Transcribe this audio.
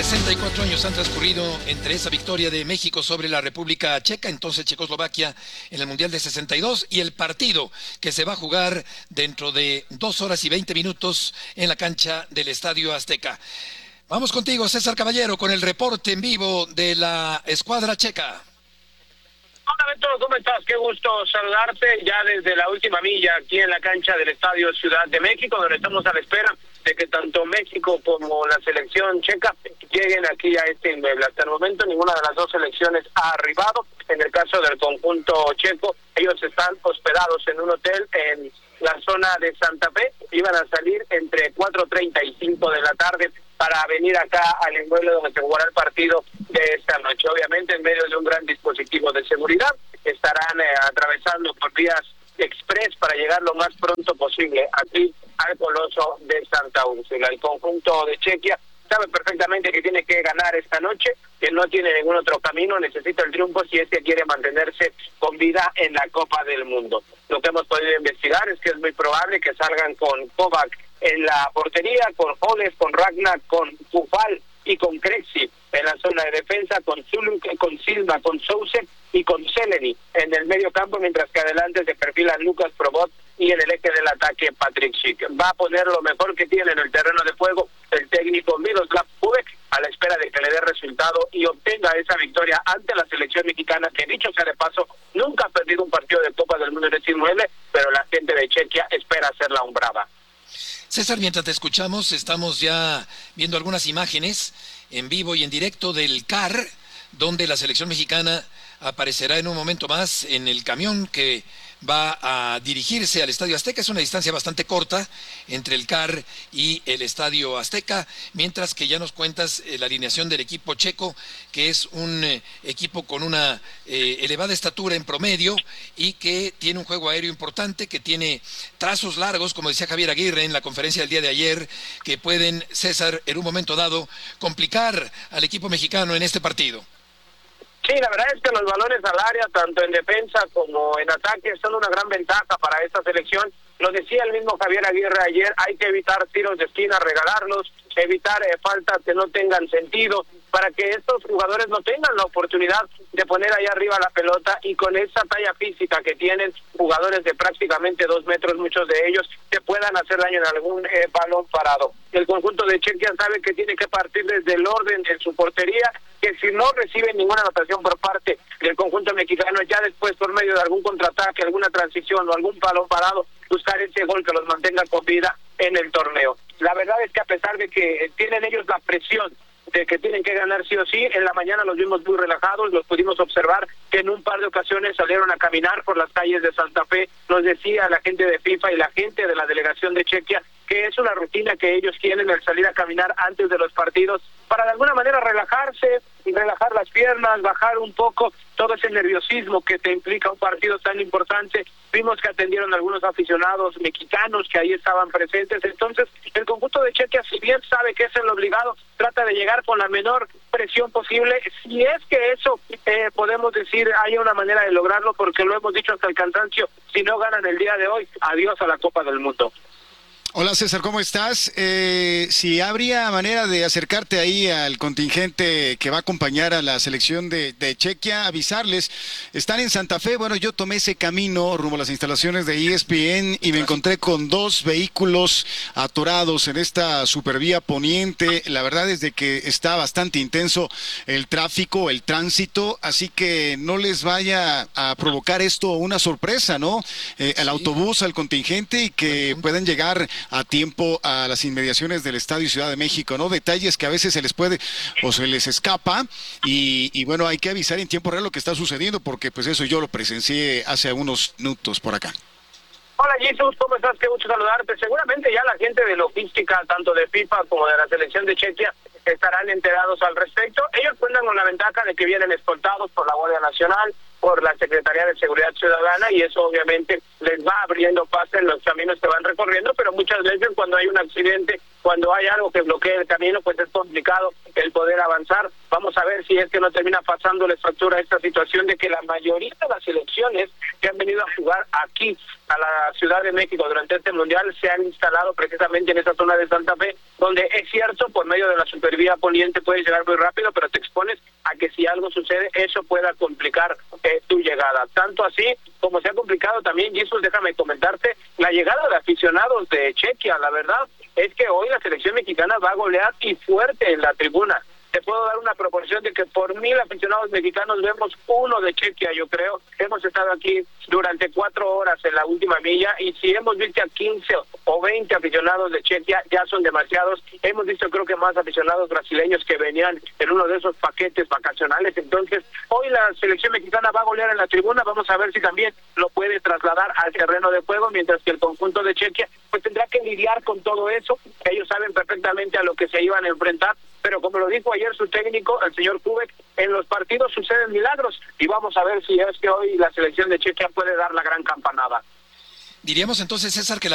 64 años han transcurrido entre esa victoria de México sobre la República Checa, entonces Checoslovaquia, en el Mundial de 62, y el partido que se va a jugar dentro de 2 horas y 20 minutos en la cancha del Estadio Azteca. Vamos contigo, César Caballero, con el reporte en vivo de la escuadra checa. Hola Beto, ¿cómo estás? Qué gusto saludarte ya desde la última milla aquí en la cancha del Estadio Ciudad de México, donde estamos a la espera de que tanto México como la selección checa lleguen aquí a este inmueble. Hasta el momento ninguna de las dos selecciones ha arribado. En el caso del conjunto checo, ellos están hospedados en un hotel en la zona de Santa Fe. Iban a salir entre 4:30 y 5 de la tarde para venir acá al inmueble donde se jugará el partido de esta noche. Obviamente en medio de un gran dispositivo de seguridad, estarán atravesando por vías express para llegar lo más pronto posible aquí al Coloso de Santa Úrsula. El conjunto de Chequia sabe perfectamente que tiene que ganar esta noche, que no tiene ningún otro camino, necesita el triunfo si es que quiere mantenerse con vida en la Copa del Mundo. Lo que hemos podido investigar es que es muy probable que salgan con Kovac en la portería, con Holes, con Ragnar, con Kufal y con Krejci en la zona de defensa, con Zuluk, con Silva, con Souse y con Seleni en el medio campo, mientras que adelante se perfilan Lucas Probot y en el eje del ataque Patrick Schick. Va a poner lo mejor que tiene en el terreno de juego el técnico Miroslav Kubek a la espera de que le dé resultado y obtenga esa victoria ante la selección mexicana, que dicho sea de paso, nunca ha perdido un partido de Copa del Mundo en este inmueble, pero la gente de Chequia espera hacerla un brava. César, mientras te escuchamos, estamos ya viendo algunas imágenes en vivo y en directo del CAR, donde la selección mexicana aparecerá en un momento más en el camión que va a dirigirse al Estadio Azteca. Es una distancia bastante corta entre el CAR y el Estadio Azteca, mientras que ya nos cuentas la alineación del equipo checo, que es un equipo con una elevada estatura en promedio y que tiene un juego aéreo importante, que tiene trazos largos, como decía Javier Aguirre en la conferencia del día de ayer, que pueden, César, en un momento dado, complicar al equipo mexicano en este partido. Sí, la verdad es que los balones al área, tanto en defensa como en ataque, son una gran ventaja para esta selección. Lo decía el mismo Javier Aguirre ayer, hay que evitar tiros de esquina, regalarlos, evitar faltas que no tengan sentido, para que estos jugadores no tengan la oportunidad de poner ahí arriba la pelota, y con esa talla física que tienen jugadores de prácticamente 2 metros, muchos de ellos, que puedan hacer daño en algún balón parado. El conjunto de Chequia sabe que tiene que partir desde el orden de su portería, que si no recibe ninguna anotación por parte del conjunto mexicano, ya después por medio de algún contraataque, alguna transición o algún balón parado, buscar ese gol que los mantenga con vida en el torneo. La verdad es que a pesar de que tienen ellos la presión de que tienen que ganar sí o sí, en la mañana los vimos muy relajados, los pudimos observar que en un par de ocasiones salieron a caminar por las calles de Santa Fe. Nos decía la gente de FIFA y la gente de la delegación de Chequia que es una rutina que ellos tienen el salir a caminar antes de los partidos para de alguna manera relajarse y relajar las piernas, bajar un poco todo ese nerviosismo que te implica un partido tan importante. Vimos que atendieron a algunos aficionados mexicanos que ahí estaban presentes. Entonces, el conjunto de Chequia, si bien sabe que es el obligado, trata de llegar con la menor presión posible. Si es que eso podemos decir, hay una manera de lograrlo, porque lo hemos dicho hasta el cansancio, si no ganan el día de hoy, adiós a la Copa del Mundo. Hola César, ¿cómo estás? Si habría manera de acercarte ahí al contingente que va a acompañar a la selección de Chequia, avisarles, están en Santa Fe. Bueno, yo tomé ese camino rumbo a las instalaciones de ESPN y me encontré con 2 vehículos atorados en esta supervía poniente. La verdad es de que está bastante intenso el tráfico, el tránsito, así que no les vaya a provocar esto una sorpresa, ¿no? Al autobús, al contingente, y que puedan llegar a tiempo a las inmediaciones del Estadio Ciudad de México, ¿no? Detalles que a veces se les puede o se les escapa y bueno, hay que avisar en tiempo real lo que está sucediendo, porque pues eso yo lo presencié hace unos minutos por acá. Hola Jesús, ¿cómo estás? Qué gusto saludarte. Seguramente ya la gente de logística, tanto de FIFA como de la selección de Chequia, estarán enterados al respecto. Ellos cuentan con la ventaja de que vienen escoltados por la Guardia Nacional, por la Secretaría de Seguridad Ciudadana, y eso obviamente les va abriendo paso en los caminos que van recorriendo, pero muchas veces cuando hay un accidente, cuando hay algo que bloquea el camino, pues es complicado el poder avanzar. Vamos a ver si es que no termina pasándoles factura esta situación de que la mayoría de las selecciones que han venido a jugar aquí a la Ciudad de México durante este Mundial se han instalado precisamente en esa zona de Santa Fe, donde es cierto, por medio de la supervía poniente puedes llegar muy rápido, pero te expones a que si algo sucede, eso pueda complicar tu llegada. Tanto así como se ha complicado también, Jesús, déjame comentarte, la llegada de aficionados de Chequia. La verdad es que hoy la selección mexicana va a golear y fuerte en la tribuna. Te puedo dar una proporción de que por 1,000 aficionados mexicanos vemos uno de Chequia, yo creo. Hemos estado aquí durante 4 horas en la última milla, y si hemos visto a 15 o 20 aficionados de Chequia, ya son demasiados. Hemos visto, creo que más aficionados brasileños que venían en uno de esos paquetes vacacionales. Entonces, hoy la selección mexicana va a golear en la tribuna. Vamos a ver si también lo puede trasladar al terreno de juego, mientras que el conjunto de Chequia pues tendrá que lidiar con todo eso. Ellos saben perfectamente a lo que se iban a enfrentar, pero como lo dijo ayer su técnico, el señor Kubek, en los partidos suceden milagros, y vamos a ver si es que hoy la selección de Chequia puede dar la gran campanada. Diríamos entonces, César, que